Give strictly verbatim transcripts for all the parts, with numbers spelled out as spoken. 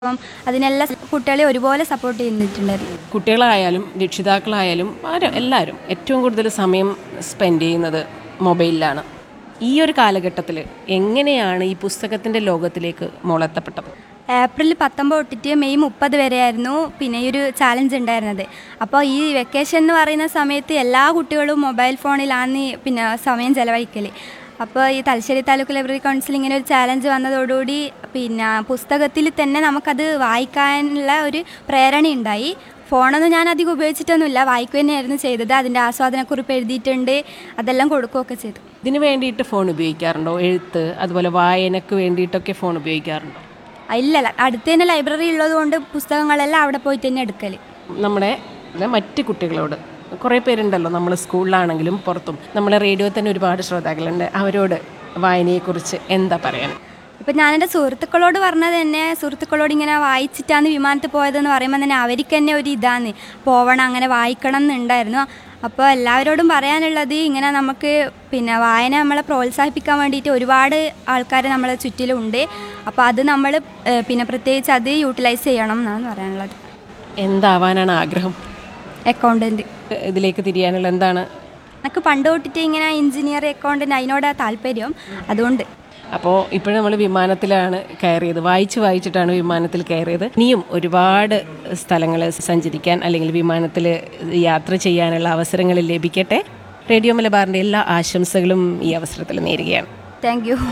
അപ്പം അതിനെല്ലാം കുട്ടികളെ ഒരുപോലെ സപ്പോർട്ട് ചെയ്തിട്ടുണ്ടായിരുന്നു. കുട്ടികളായാലും രക്ഷിതാക്കളായാലും ആരും എല്ലാവരും ഏറ്റവും കൂടുതൽ സമയം സ്പെൻഡ് ചെയ്യുന്നത് മൊബൈലിലാണ്. ഈ ഒരു കാലഘട്ടത്തിൽ എങ്ങനെയാണ് ഈ പുസ്തകത്തിൻ്റെ ലോകത്തിലേക്ക് മോളെത്തപ്പെട്ടത്? ഏപ്രിൽ പത്തൊമ്പത് തൊട്ടിട്ട് മെയ് മുപ്പത് വരെയായിരുന്നു പിന്നെ ഈ ഒരു ചാലഞ്ച് ഉണ്ടായിരുന്നത്. അപ്പോൾ ഈ വെക്കേഷൻ എന്ന് പറയുന്ന സമയത്ത് എല്ലാ കുട്ടികളും മൊബൈൽ ഫോണിലാണ് പിന്നെ സമയം ചെലവഴിക്കൽ. അപ്പോൾ ഈ തലശ്ശേരി താലൂക്ക് ലൈബ്രറി കൗൺസിൽ ഇങ്ങനെ ഒരു ചാലഞ്ച് വന്നതോടുകൂടി പിന്നെ പുസ്തകത്തിൽ തന്നെ നമുക്കത് വായിക്കാനുള്ള ഒരു പ്രേരണ ഉണ്ടായി. ഫോണൊന്നും ഞാൻ അധികം ഉപയോഗിച്ചിട്ടൊന്നുമില്ല, വായിക്കുക തന്നെയായിരുന്നു ചെയ്തത്. അതിൻ്റെ ആസ്വാദനക്കുറിപ്പ് എഴുതിയിട്ടുണ്ട്, അതെല്ലാം കൊടുക്കുകയൊക്കെ ചെയ്തു. ഇതിന് വേണ്ടിയിട്ട് ഫോൺ ഉപയോഗിക്കാറുണ്ടോ? എഴുത്ത് അതുപോലെ വായനയ്ക്ക് വേണ്ടിയിട്ടൊക്കെ ഫോൺ ഉപയോഗിക്കാറുണ്ടോ? ഇല്ലല്ല, അടുത്ത് തന്നെ ലൈബ്രറി ഉള്ളതുകൊണ്ട് പുസ്തകങ്ങളെല്ലാം അവിടെ പോയിട്ട് തന്നെ എടുക്കൽ. നമ്മുടെ മറ്റ് കുട്ടികളോട് കുറേ പേരുണ്ടല്ലോ, നമ്മൾ സ്കൂളിലാണെങ്കിലും പുറത്തും നമ്മളെ റേഡിയോ തന്നെ ഒരുപാട് ശ്രോതാക്കളുണ്ട്, അവരോട് വായനയെക്കുറിച്ച് എന്താ പറയാൻ? ഇപ്പം ഞാൻ എൻ്റെ സുഹൃത്തുക്കളോട് പറഞ്ഞത് തന്നെ, സുഹൃത്തുക്കളോട് ഇങ്ങനെ വായിച്ചിട്ടാണ് വിമാനത്തിൽ പോയതെന്ന് പറയുമ്പോൾ തന്നെ അവർക്ക് തന്നെ ഒരു ഇതാണ് പോവണം, അങ്ങനെ വായിക്കണം എന്നുണ്ടായിരുന്നു. അപ്പോൾ എല്ലാവരോടും പറയാനുള്ളത് ഇങ്ങനെ നമുക്ക് പിന്നെ വായന നമ്മളെ പ്രോത്സാഹിപ്പിക്കാൻ വേണ്ടിയിട്ട് ഒരുപാട് ആൾക്കാർ നമ്മളെ ചുറ്റിലുണ്ട്. അപ്പോൾ അത് നമ്മൾ പിന്നെ പ്രത്യേകിച്ച് അത് യൂട്ടിലൈസ് ചെയ്യണം എന്നാണ് പറയാനുള്ളത്. എന്താവാനാണ് ആഗ്രഹം? അക്കൗണ്ടൻറ്റ്. ഇതിലേക്ക് തിരിയാനുള്ള എന്താണ്? എനിക്ക് പണ്ട് തൊട്ടിട്ട് ഇങ്ങനെ എഞ്ചിനീയർ അക്കൗണ്ടൻറ്റ് അതിനോടാണ് താല്പര്യം, അതുകൊണ്ട്. അപ്പോൾ ഇപ്പോഴും നമ്മൾ വിമാനത്തിലാണ് കയറിയത്, വായിച്ച് വായിച്ചിട്ടാണ് വിമാനത്തിൽ കയറിയത്. ഇനിയും ഒരുപാട് സ്ഥലങ്ങൾ സഞ്ചരിക്കാൻ അല്ലെങ്കിൽ വിമാനത്തിൽ യാത്ര ചെയ്യാനുള്ള അവസരങ്ങൾ ലഭിക്കട്ടെ. റേഡിയോ മലബാറിൻ്റെ എല്ലാ ആശംസകളും ഈ അവസരത്തിൽ നേരുകയാണ്. Thank you.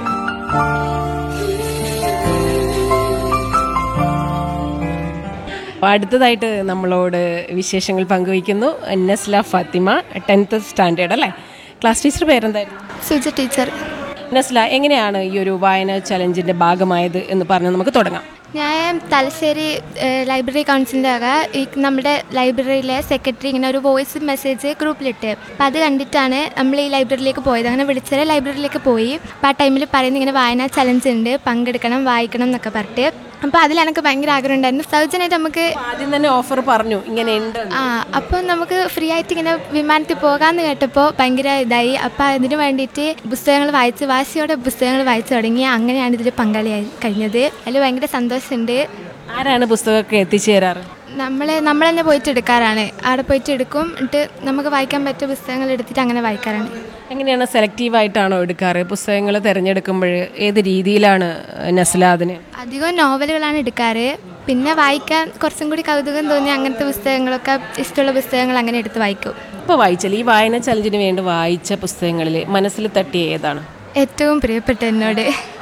അപ്പോൾ അടുത്തതായിട്ട് നമ്മളോട് വിശേഷങ്ങൾ പങ്കുവയ്ക്കുന്നു നസ്ല ഫാത്തിമ, ടെൻത്ത് സ്റ്റാൻഡേർഡ് അല്ലേ? ക്ലാസ് ടീച്ചർ പേരെന്തായിരുന്നു? സുജ ടീച്ചർ. നസ്ല, എങ്ങനെയാണ് ഈ ഒരു വായന ചലഞ്ചിൻ്റെ ഭാഗമായത് എന്ന് പറഞ്ഞ് നമുക്ക് തുടങ്ങാം. ഞാൻ തലശ്ശേരി ലൈബ്രറി കൗൺസിലിൻ്റെ ആകെ ഈ നമ്മുടെ ലൈബ്രറിയിലെ സെക്രട്ടറി ഇങ്ങനെ ഒരു വോയിസ് മെസ്സേജ് ഗ്രൂപ്പിലിട്ട്, അപ്പം അത് കണ്ടിട്ടാണ് നമ്മൾ ഈ ലൈബ്രറിയിലേക്ക് പോയത്. അങ്ങനെ വിളിച്ചാൽ ലൈബ്രറിയിലേക്ക് പോയി. അപ്പോൾ ആ ടൈമിൽ പറയുന്നത് ഇങ്ങനെ വായനാ ചലഞ്ച് ഉണ്ട്, പങ്കെടുക്കണം, വായിക്കണം എന്നൊക്കെ പറഞ്ഞിട്ട്. അപ്പോൾ അതിൽ എനിക്ക് ഭയങ്കര ആഗ്രഹം ഉണ്ടായിരുന്നു. സൗജന്യമായിട്ട് നമുക്ക് ആദ്യം തന്നെ ഓഫർ പറഞ്ഞു ഇങ്ങനെ ഉണ്ട്. ആ അപ്പോൾ നമുക്ക് ഫ്രീ ആയിട്ട് ഇങ്ങനെ വിമാനത്തിൽ പോകാമെന്ന് കേട്ടപ്പോൾ ഭയങ്കര ഇതായി. അപ്പോൾ അതിന് വേണ്ടിയിട്ട് പുസ്തകങ്ങൾ വായിച്ച് വാശിയോടെ പുസ്തകങ്ങൾ വായിച്ചു തുടങ്ങി. അങ്ങനെയാണ് ഇതിൽ പങ്കാളിയായി കഴിഞ്ഞത്. അതിൽ ഭയങ്കര സന്തോഷമുണ്ട്. ആരാണ് പുസ്തകമൊക്കെ എത്തിച്ചു തരാറ്? നമ്മൾ നമ്മൾ തന്നെ പോയിട്ട് എടുക്കാറാണ്. അവിടെ പോയിട്ട് എടുക്കും, എന്നിട്ട് നമുക്ക് വായിക്കാൻ പറ്റിയ പുസ്തകങ്ങൾ എടുത്തിട്ട് അങ്ങനെ വായിക്കാറാണ്. എങ്ങനെയാണ് സെലക്റ്റീവായിട്ടാണോ എടുക്കാറ്? പുസ്തകങ്ങൾ തിരഞ്ഞെടുക്കുമ്പോൾ ഏത് രീതിയിലാണ് നസ്ല അതിന്? അധികം നോവലുകളാണ് എടുക്കാറ്. പിന്നെ വായിക്കാൻ കുറച്ചും കൂടി കൗതുകം തോന്നി അങ്ങനത്തെ പുസ്തകങ്ങളൊക്കെ, ഇഷ്ടമുള്ള പുസ്തകങ്ങൾ അങ്ങനെ എടുത്ത് വായിക്കും. ഇപ്പോൾ വായിച്ചാൽ ഈ വായന ചലഞ്ചിന് വേണ്ടി വായിച്ച പുസ്തകങ്ങളിൽ മനസ്സിൽ തട്ടിയ ഏതാണ്? ഏറ്റവും പ്രിയപ്പെട്ട എന്നോട്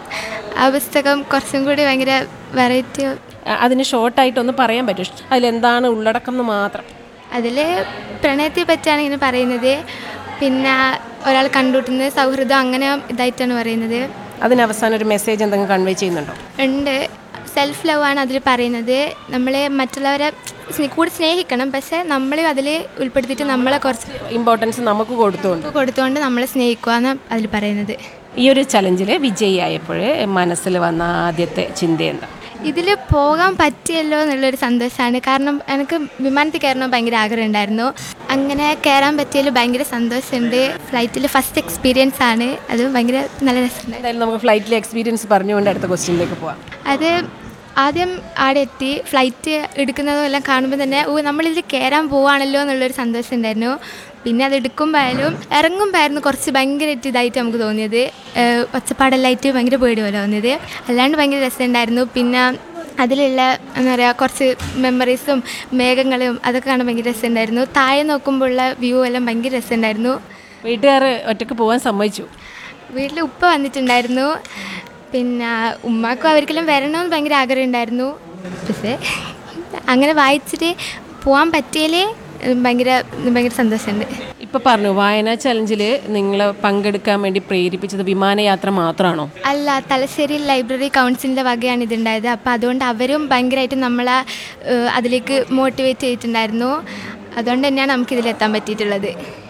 ആ പുസ്തകം കുറച്ചും കൂടി ഭയങ്കര വെറൈറ്റി. അതിന് ഷോർട്ടായിട്ടൊന്ന് പറയാൻ പറ്റും, അതിലെന്താണ് ഉള്ളടക്കം എന്ന് മാത്രം? അതിൽ പ്രണയത്തെ പറ്റിയാണ് ഇങ്ങനെ പറയുന്നത്. പിന്നെ ഒരാൾ കണ്ടുമുട്ടുന്നത്, സൗഹൃദം, അങ്ങനെ ഇതായിട്ടാണ് പറയുന്നത്. അതിന് അവസാനം ഒരു മെസ്സേജ് എന്തെങ്കിലും കൺവേ ചെയ്യുന്നുണ്ടോ? ഉണ്ട്. സെൽഫ് ലവ് ആണ് അതിൽ പറയുന്നത്. നമ്മളെ മറ്റുള്ളവരെ കൂടി സ്നേഹിക്കണം, പക്ഷേ നമ്മളെ അതിൽ ഉൾപ്പെടുത്തിയിട്ട് നമ്മളെ കുറച്ച് ഇമ്പോർട്ടൻസ് നമുക്ക് കൊടുത്തുകൊണ്ട് കൊടുത്തുകൊണ്ട് നമ്മളെ സ്നേഹിക്കുക എന്നാണ് അതിൽ പറയുന്നത്. ഈ ഒരു ചലഞ്ചിൽ വിജയിയായപ്പോൾ മനസ്സിൽ വന്ന ആദ്യത്തെ ചിന്ത എന്താ? ഇതിൽ പോകാൻ പറ്റിയല്ലോ എന്നുള്ളൊരു സന്തോഷമാണ്. കാരണം എനിക്ക് വിമാനത്തിൽ കയറണം ഭയങ്കര ആഗ്രഹം ഉണ്ടായിരുന്നു. അങ്ങനെ കയറാൻ പറ്റിയതിൽ ഭയങ്കര സന്തോഷമുണ്ട്. ഫ്ലൈറ്റിൽ ഫസ്റ്റ് എക്സ്പീരിയൻസ് ആണ്, അത് ഭയങ്കര നല്ല രസമുണ്ട്. എന്തായാലും നമുക്ക് ഫ്ലൈറ്റിലെ എക്സ്പീരിയൻസ് പറഞ്ഞുകൊണ്ട് അടുത്ത ക്വസ്റ്റ്യനിലേക്ക് പോവാം. അത് ആദ്യം അവിടെ എത്തി ഫ്ലൈറ്റ് എടുക്കുന്നതും എല്ലാം കാണുമ്പോൾ തന്നെ ഓ നമ്മളിതിൽ കയറാൻ പോവുകയാണല്ലോ എന്നുള്ളൊരു സന്തോഷം ഉണ്ടായിരുന്നു. പിന്നെ അത് എടുക്കുമ്പോഴായാലും ഇറങ്ങുമ്പോഴായിരുന്നു കുറച്ച് ഭയങ്കരമായിട്ട് ഇതായിട്ട് നമുക്ക് തോന്നിയത്. ഒച്ചപ്പാടെല്ലായിട്ട് ഭയങ്കര പേടി പോലെ തോന്നിയത്. അല്ലാണ്ട് ഭയങ്കര രസമുണ്ടായിരുന്നു. പിന്നെ അതിലുള്ള എന്താ പറയുക, കുറച്ച് മെമ്മറീസും മേഘങ്ങളും അതൊക്കെ കാണാൻ ഭയങ്കര രസമുണ്ടായിരുന്നു. താഴെ നോക്കുമ്പോഴുള്ള വ്യൂ എല്ലാം ഭയങ്കര രസമുണ്ടായിരുന്നു. വീട്ടുകാർ ഒറ്റയ്ക്ക് പോകാൻ സമ്മതിച്ചു? വീട്ടിൽ ഉപ്പ വന്നിട്ടുണ്ടായിരുന്നു. പിന്നെ ഉമ്മാക്കും അവർക്കെല്ലാം വരണമെന്ന് ഭയങ്കര ആഗ്രഹം ഉണ്ടായിരുന്നു. പക്ഷേ അങ്ങനെ വായിച്ചിട്ട് പോകാൻ പറ്റിയാലേ ഭയങ്കര ഭയങ്കര സന്തോഷമുണ്ട്. ഇപ്പോൾ പറഞ്ഞു വായനാ ചലഞ്ചിൽ നിങ്ങൾ പങ്കെടുക്കാൻ വേണ്ടി പ്രേരിപ്പിച്ചത് വിമാനയാത്ര മാത്രമാണോ? അല്ല, തലശ്ശേരി ലൈബ്രറി കൗൺസിലിൻ്റെ വകയാണ് ഇതുണ്ടായത്. അപ്പോൾ അതുകൊണ്ട് അവരും ഭയങ്കരമായിട്ട് നമ്മളെ അതിലേക്ക് മോട്ടിവേറ്റ് ചെയ്തിട്ടുണ്ടായിരുന്നു. അതുകൊണ്ട് തന്നെയാണ് നമുക്കിതിലെത്താൻ പറ്റിയിട്ടുള്ളത്.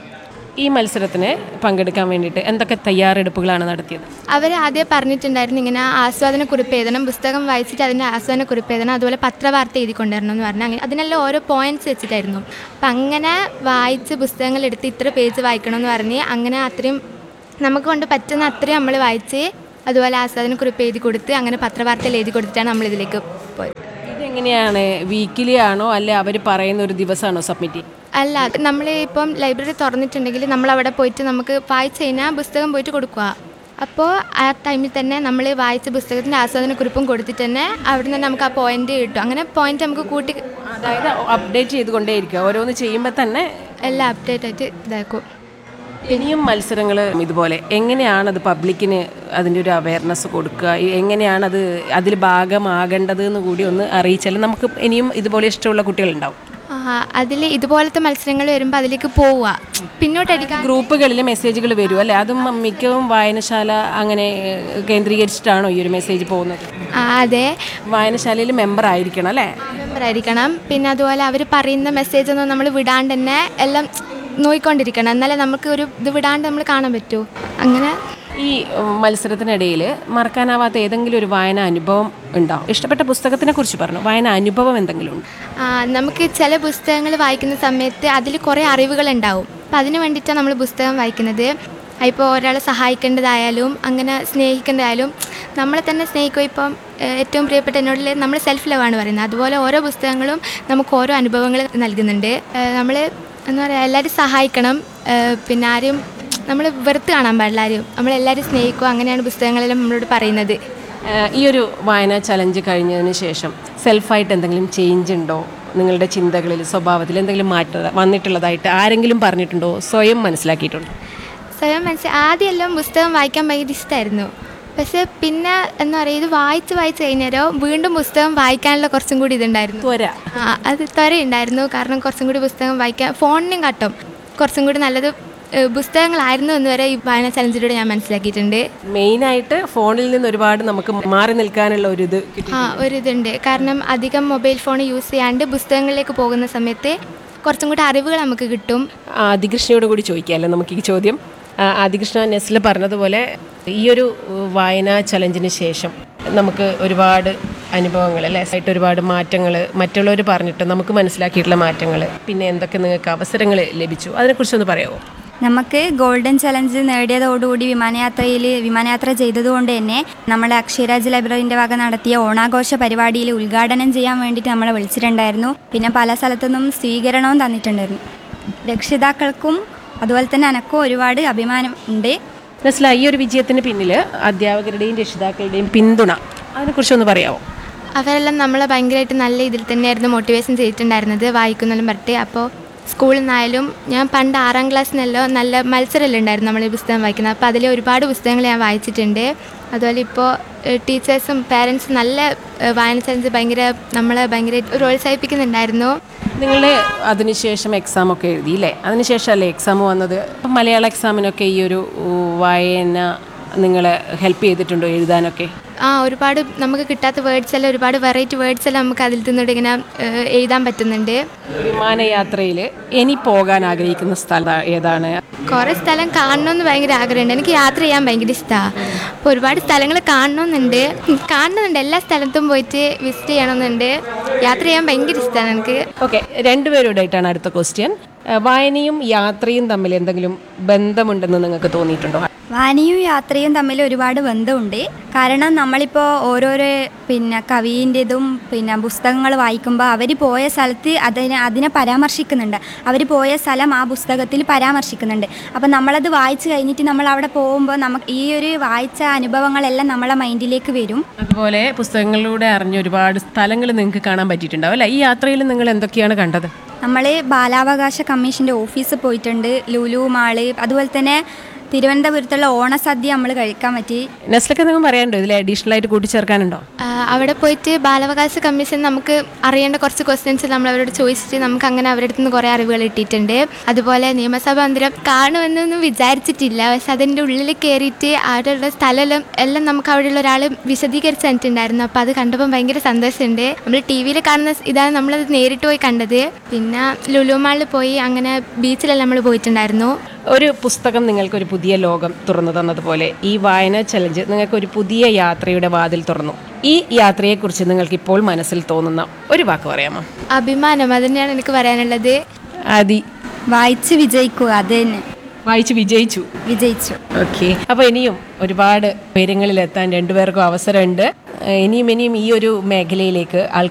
ഈ മത്സരത്തിന് പങ്കെടുക്കാൻ വേണ്ടിയിട്ട് എന്തൊക്കെ തയ്യാറെടുപ്പുകളാണ് നടത്തിയത്? അവർ ആദ്യം പറഞ്ഞിട്ടുണ്ടായിരുന്നു ഇങ്ങനെ ആസ്വാദനക്കുറിപ്പ് എഴുതണം, പുസ്തകം വായിച്ചിട്ട് അതിൻ്റെ ആസ്വാദനക്കുറിപ്പ് എഴുതണം, അതുപോലെ പത്രവാർത്ത എഴുതി കൊണ്ടുവരണം എന്ന് പറഞ്ഞാൽ അങ്ങനെ അതിനെല്ലാം ഓരോ പോയിൻറ്റ്സ് വെച്ചിട്ടായിരുന്നു. അപ്പം അങ്ങനെ വായിച്ച് പുസ്തകങ്ങൾ എടുത്ത് ഇത്ര പേജ് വായിക്കണം എന്ന് പറഞ്ഞ് അങ്ങനെ അത്രയും നമുക്ക് കൊണ്ട് പറ്റുന്ന അത്രയും നമ്മൾ വായിച്ച് അതുപോലെ ആസ്വാദനക്കുറിപ്പ് എഴുതി കൊടുത്ത് അങ്ങനെ പത്രവാർത്തയിൽ എഴുതി കൊടുത്തിട്ടാണ് നമ്മളിതിലേക്ക് പോയത്. എങ്ങനെയാണ്, വീക്കിലി ആണോ അല്ലെ അവർ പറയുന്ന ഒരു ദിവസമാണോ സബ്മിറ്റ് ചെയ്യുക? അല്ല, നമ്മൾ ഇപ്പം ലൈബ്രറി തുറന്നിട്ടുണ്ടെങ്കിൽ നമ്മൾ അവിടെ പോയിട്ട് നമുക്ക് വായിച്ച് കഴിഞ്ഞാൽ പുസ്തകം പോയിട്ട് കൊടുക്കുക. അപ്പോൾ ആ ടൈമിൽ തന്നെ നമ്മൾ വായിച്ച പുസ്തകത്തിൻ്റെ ആസ്വാദനക്കുറിപ്പും കൊടുത്തിട്ട് തന്നെ അവിടെ നിന്ന് നമുക്ക് ആ പോയിന്റ് കിട്ടും. അങ്ങനെ പോയിന്റ് നമുക്ക് കൂട്ടി, അതായത് അപ്ഡേറ്റ് ചെയ്തുകൊണ്ടേയിരിക്കുക, ഓരോന്ന് ചെയ്യുമ്പോൾ തന്നെ എല്ലാം അപ്ഡേറ്റ് ആയിട്ട് ഇതാക്കും. ഇനിയും മത്സരങ്ങൾ ഇതുപോലെ എങ്ങനെയാണത് പബ്ലിക്കിന് അതിൻ്റെ ഒരു അവയർനെസ് കൊടുക്കുക, എങ്ങനെയാണത് അതിൽ ഭാഗമാകേണ്ടത് എന്ന് കൂടി ഒന്ന് അറിയിച്ചാൽ നമുക്ക് ഇനിയും ഇതുപോലെ ഇഷ്ടമുള്ള കുട്ടികളുണ്ടാവും. അതിൽ ഇതുപോലത്തെ മത്സരങ്ങൾ വരുമ്പോൾ അതിലേക്ക് പോവുക, പിന്നോട്ടടിക്കാൻ ഗ്രൂപ്പുകളിൽ മെസ്സേജുകൾ വരും അല്ലേ? അതും മിക്കവും വായനശാല അങ്ങനെ കേന്ദ്രീകരിച്ചിട്ടാണോ ഈ ഒരു മെസ്സേജ് പോകുന്നത്? അതെ, വായനശാലയിൽ മെമ്പർ ആയിരിക്കണം അല്ലേ? മെമ്പർ ആയിരിക്കണം. പിന്നെ അതുപോലെ അവർ പറയുന്ന മെസ്സേജ് ഒന്നും നമ്മൾ വിടാണ്ട് തന്നെ എല്ലാം നോക്കിക്കൊണ്ടിരിക്കണം, എന്നാലേ നമുക്ക് ഒരു ഇത് വിടാണ്ട് നമ്മൾ കാണാൻ പറ്റൂ. അങ്ങനെ ഈ മത്സരത്തിനിടയിൽ മറക്കാനാവാത്ത ഏതെങ്കിലും ഒരു വായന അനുഭവം ഉണ്ടാവും? ഇഷ്ടപ്പെട്ട പുസ്തകത്തിനെ കുറിച്ച് പറഞ്ഞു, വായന അനുഭവം എന്തെങ്കിലും ഉണ്ട്? നമുക്ക് ചില പുസ്തകങ്ങൾ വായിക്കുന്ന സമയത്ത് അതിൽ കുറേ അറിവുകളുണ്ടാവും. അപ്പം അതിന് വേണ്ടിയിട്ടാണ് നമ്മൾ പുസ്തകം വായിക്കുന്നത്. ഇപ്പോൾ ഒരാളെ സഹായിക്കേണ്ടതായാലും അങ്ങനെ സ്നേഹിക്കേണ്ടതായാലും നമ്മളെ തന്നെ സ്നേഹിക്കുക. ഇപ്പം ഏറ്റവും പ്രിയപ്പെട്ട എന്നോട് നമ്മൾ സെൽഫ് ലവ് ആണ് പറയുന്നത്. അതുപോലെ ഓരോ പുസ്തകങ്ങളും നമുക്ക് ഓരോ അനുഭവങ്ങൾ നൽകുന്നുണ്ട്. നമ്മൾ എന്താ പറയുക, എല്ലാവരും സഹായിക്കണം, പിന്നെ ആരും നമ്മൾ വെറുത്ത് കാണാൻ പാടില്ല, ആരും നമ്മളെല്ലാവരും സ്നേഹിക്കുക. അങ്ങനെയാണ് പുസ്തകങ്ങളെല്ലാം നമ്മളോട് പറയുന്നത്. ഈ ഒരു വായനാ ചലഞ്ച് കഴിഞ്ഞതിന് ശേഷം സെൽഫായിട്ട് എന്തെങ്കിലും ചേഞ്ച് ഉണ്ടോ നിങ്ങളുടെ ചിന്തകളിൽ, സ്വഭാവത്തിൽ എന്തെങ്കിലും മാറ്റം വന്നിട്ടുള്ളതായിട്ട് ആരെങ്കിലും പറഞ്ഞിട്ടുണ്ടോ, സ്വയം മനസ്സിലാക്കിയിട്ടുണ്ടോ? സ്വയം മനസ്സിൽ ആദ്യമെല്ലാം പുസ്തകം വായിക്കാൻ ഭയങ്കര ഇഷ്ടമായിരുന്നു. പക്ഷേ പിന്നെ എന്താ പറയുക, ഇത് വായിച്ച് വായിച്ച് കഴിഞ്ഞാലോ വീണ്ടും പുസ്തകം വായിക്കാനുള്ള കുറച്ചും കൂടി ഇതുണ്ടായിരുന്നു, ത്വര. ആ അത് ത്വര ഉണ്ടായിരുന്നു. കാരണം കുറച്ചും കൂടി പുസ്തകം വായിക്കാൻ ഫോണിനും കാട്ടും കുറച്ചും കൂടി നല്ലത് പുസ്തകങ്ങളായിരുന്നു എന്ന് വരെ ഈ വായന ചലഞ്ചിലൂടെ ഞാൻ മനസ്സിലാക്കിയിട്ടുണ്ട്. മെയിനായിട്ട് ഫോണിൽ നിന്ന് ഒരുപാട് നമുക്ക് മാറി നിൽക്കാനുള്ള ഒരു ഇത് ആ ഒരിതുണ്ട്. കാരണം അധികം മൊബൈൽ ഫോൺ യൂസ് ചെയ്യാണ്ട് പുസ്തകങ്ങളിലേക്ക് പോകുന്ന സമയത്ത് കുറച്ചും കൂടി അറിവുകൾ നമുക്ക് കിട്ടും. ആദികൃഷ്ണയോട് കൂടി ചോദിക്കാമല്ലോ നമുക്ക് ഈ ചോദ്യം. ആദികൃഷ്ണ നെസ്ല പറഞ്ഞതുപോലെ ഈ ഒരു വായനാ ചലഞ്ചിന് ശേഷം നമുക്ക് ഒരുപാട് അനുഭവങ്ങൾ അല്ലേ, ആയിട്ട് ഒരുപാട് മാറ്റങ്ങൾ മറ്റുള്ളവർ പറഞ്ഞിട്ട് നമുക്ക് മനസ്സിലാക്കിയിട്ടുള്ള മാറ്റങ്ങൾ, പിന്നെ എന്തൊക്കെ നിങ്ങൾക്ക് അവസരങ്ങൾ ലഭിച്ചു, അതിനെക്കുറിച്ചൊന്ന് പറയാമോ? നമുക്ക് ഗോൾഡൻ ചലഞ്ച് നേടിയതോടുകൂടി വിമാനയാത്രയിൽ വിമാനയാത്ര ചെയ്തതുകൊണ്ട് തന്നെ നമ്മുടെ അക്ഷയരാജ് ലൈബ്രറിൻ്റെ വക നടത്തിയ ഓണാഘോഷ പരിപാടിയിൽ ഉദ്ഘാടനം ചെയ്യാൻ വേണ്ടിയിട്ട് നമ്മളെ വിളിച്ചിട്ടുണ്ടായിരുന്നു. പിന്നെ പല സ്ഥലത്തുനിന്നും സ്വീകരണവും തന്നിട്ടുണ്ടായിരുന്നു. രക്ഷിതാക്കൾക്കും അതുപോലെ തന്നെ എനക്കും ഒരുപാട് അഭിമാനം ഉണ്ട്. നെസ്ല, ഈ ഒരു വിജയത്തിന് പിന്നിൽ അധ്യാപകരുടെയും രക്ഷിതാക്കളുടെയും പിന്തുണ, അതിനെക്കുറിച്ചൊന്ന് പറയാമോ? അവരെല്ലാം നമ്മളെ ഭയങ്കരമായിട്ട് നല്ല ഇതിൽ തന്നെയായിരുന്നു മോട്ടിവേഷൻ ചെയ്തിട്ടുണ്ടായിരുന്നത്, വായിക്കുന്നതെല്ലാം പറഞ്ഞിട്ട്. അപ്പോൾ സ്കൂളിൽ നിന്നായാലും ഞാൻ പണ്ട് ആറാം ക്ലാസ്സിനെല്ലാം നല്ല മത്സരമെല്ലാം ഉണ്ടായിരുന്നു നമ്മൾ ഈ പുസ്തകം വായിക്കുന്നത്. അപ്പോൾ അതിൽ ഒരുപാട് പുസ്തകങ്ങൾ ഞാൻ വായിച്ചിട്ടുണ്ട്. അതുപോലെ ഇപ്പോൾ ടീച്ചേഴ്സും പേരൻസും നല്ല വായന ചലഞ്ച് ഭയങ്കര നമ്മളെ ഭയങ്കര പ്രോത്സാഹിപ്പിക്കുന്നുണ്ടായിരുന്നു. നിങ്ങളുടെ അതിനുശേഷം എക്സാമൊക്കെ എഴുതിയില്ലേ? അതിനുശേഷമല്ലേ എക്സാം വന്നത്? അപ്പം മലയാള എക്സാമിനൊക്കെ ഈ ഒരു വായന നിങ്ങളെ ഹെൽപ്പ് ചെയ്തിട്ടുണ്ടോ എഴുതാനൊക്കെ? ആ ഒരുപാട് നമുക്ക് കിട്ടാത്ത വേർഡ്സ് എല്ലാം ഒരുപാട് വെറൈറ്റി വേർഡ്സ് എല്ലാം നമുക്ക് അതിൽ നിന്നിട്ട് ഇങ്ങനെ എഴുതാൻ പറ്റുന്നുണ്ട്. വിമാനയാത്രയിൽ ഇനി പോകാൻ ആഗ്രഹിക്കുന്ന സ്ഥലം ഏതാണ്? കുറേ സ്ഥലം കാണണമെന്ന് ഭയങ്കര ആഗ്രഹമുണ്ട്. എനിക്ക് യാത്ര ചെയ്യാൻ ഭയങ്കര ഇഷ്ടമാണ്. അപ്പോൾ ഒരുപാട് സ്ഥലങ്ങൾ കാണണമെന്നുണ്ട് കാണുന്നുണ്ട് എല്ലാ സ്ഥലത്തും പോയിട്ട് വിസിറ്റ് ചെയ്യണമെന്നുണ്ട്. യാത്ര ചെയ്യാൻ ഭയങ്കര ഇഷ്ടമാണ് എനിക്ക്. ഓക്കെ, രണ്ടുപേരോടായിട്ടാണ് അടുത്ത ക്വസ്റ്റ്യൻ. വായനയും യാത്രയും തമ്മിൽ എന്തെങ്കിലും ബന്ധമുണ്ടെന്ന് നിങ്ങൾക്ക് തോന്നിയിട്ടുണ്ടോ? വായനയും യാത്രയും തമ്മിൽ ഒരുപാട് ബന്ധമുണ്ട്. കാരണം നമ്മളിപ്പോൾ ഓരോരോ പിന്നെ കവീൻ്റെതും പിന്നെ പുസ്തകങ്ങൾ വായിക്കുമ്പോൾ അവർ പോയ സ്ഥലത്ത് അതിനെ അതിനെ പരാമർശിക്കുന്നുണ്ട്. അവർ പോയ സ്ഥലം ആ പുസ്തകത്തിൽ പരാമർശിക്കുന്നുണ്ട്. അപ്പോൾ നമ്മളത് വായിച്ച് കഴിഞ്ഞിട്ട് നമ്മൾ അവിടെ പോകുമ്പോൾ നമുക്ക് ഈ ഒരു വായിച്ച അനുഭവങ്ങളെല്ലാം നമ്മളെ മൈൻഡിലേക്ക് വരും. അതുപോലെ പുസ്തകങ്ങളിലൂടെ അറിഞ്ഞ ഒരുപാട് സ്ഥലങ്ങൾ നിങ്ങൾക്ക് കാണാൻ പറ്റിയിട്ടുണ്ടാവും അല്ലേ? ഈ യാത്രയിൽ നിങ്ങൾ എന്തൊക്കെയാണ് കണ്ടത്? നമ്മൾ ബാലാവകാശ കമ്മീഷൻ്റെ ഓഫീസിൽ പോയിട്ടുണ്ട്, ലുലു മാള്, അതുപോലെ തന്നെ തിരുവനന്തപുരത്തുള്ള ഓണസദ്യ നമ്മൾ കഴിക്കാൻ പറ്റി. നെസ്ലക്ക് എന്തെങ്കിലും പറയാനുണ്ടോ? ഇതിൽ അഡീഷണൽ ആയിട്ട് കൂട്ടിച്ചേർക്കാനുണ്ടോ? അവിടെ പോയിട്ട് ബാലാവകാശ കമ്മീഷൻ നമുക്ക് അറിയേണ്ട കുറച്ച് ക്വസ്റ്റ്യൻസ് നമ്മൾ അവരോട് ചോദിച്ചിട്ട് നമുക്ക് അങ്ങനെ അവരുടെ അടുത്ത് നിന്ന് കുറേ അറിവുകൾ കിട്ടിയിട്ടുണ്ട്. അതുപോലെ നിയമസഭാ മന്ദിരം കാണുമെന്നൊന്നും വിചാരിച്ചിട്ടില്ല, പക്ഷെ അതിൻ്റെ ഉള്ളിൽ കയറിയിട്ട് അവിടെയുള്ള സ്ഥലമെല്ലാം എല്ലാം നമുക്ക് അവിടെയുള്ള ഒരാൾ വിശദീകരിച്ച് തന്നിട്ടുണ്ടായിരുന്നു. അപ്പോൾ അത് കണ്ടപ്പോൾ ഭയങ്കര സന്തോഷമുണ്ട്. നമ്മൾ ടി വിയിൽ കാണുന്ന ഇതാണ് നമ്മളത് നേരിട്ട് പോയി കണ്ടത്. പിന്നെ ലുലു മാളിൽ പോയി അങ്ങനെ ബീച്ചിലെല്ലാം നമ്മൾ പോയിട്ടുണ്ടായിരുന്നു. ഒരു പുസ്തകം നിങ്ങൾക്കൊരു പുതിയ ലോകം തുറന്നു തന്നതുപോലെ ഈ വായന ചലഞ്ച് നിങ്ങൾക്കൊരു പുതിയ യാത്രയുടെ വാതിൽ തുറന്നു. ഈ യാത്രയെക്കുറിച്ച് നിങ്ങൾക്ക് ഇപ്പോൾ മനസ്സിൽ തോന്നുന്ന ഒരു വാക്ക് പറയാമോ? അഭിമാനം, അത് തന്നെയാണ് എനിക്ക് പറയാനുള്ളത്. ആദി, വായിച്ച് വിജയിക്കുക. അത് തന്നെ, വായിച്ച് വിജയിച്ചു വിജയിച്ചു ഓക്കെ. അപ്പോൾ ഇനിയും ഒരുപാട് ഉയരങ്ങളിലെത്താൻ രണ്ടുപേർക്കും അവസരമുണ്ട്. ഇനിയും ഇനിയും ഈ ഒരു മേഖലയിലേക്ക് ആൾക്കാർ